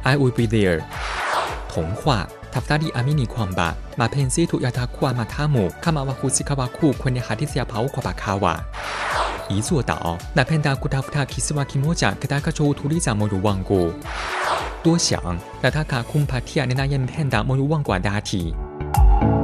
I will be there。童话 tafadhali amini kwamba mapenzi yetu yatakuwa matamu kama wahusika wakuu kwenye hadithi ya Paukwa Pakawa。一座岛 napenda kutafuta kisiwa kimoja kitakachoutuliza moyo wangu。多想 nataka kumpatia ninayempenda moyo wangu wa dhati。